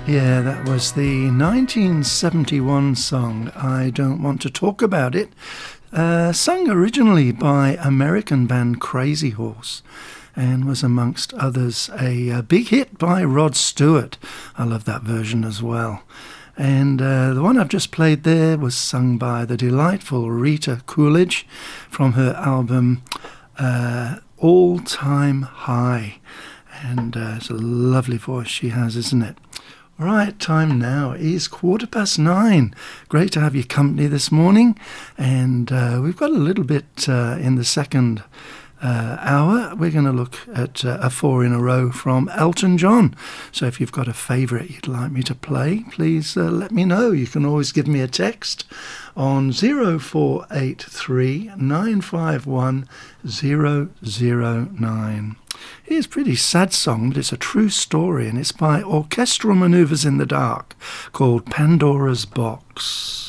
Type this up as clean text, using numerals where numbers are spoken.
Yeah, that was the 1971 song I Don't Want to Talk About It, sung originally by American band Crazy Horse, and was amongst others a big hit by Rod Stewart. I love that version as well. And the one I've just played there was sung by the delightful Rita Coolidge from her album All Time High. And it's a lovely voice she has, isn't it? All right, time now is 9:15. Great to have your company this morning. And we've got a little bit in the second hour. We're going to look at a 4 in a row from Elton John. So if you've got a favourite you'd like me to play, please let me know. You can always give me a text on 0483 951 009. Here's a pretty sad song, but it's a true story, and it's by Orchestral Manoeuvres in the Dark, called Pandora's Box.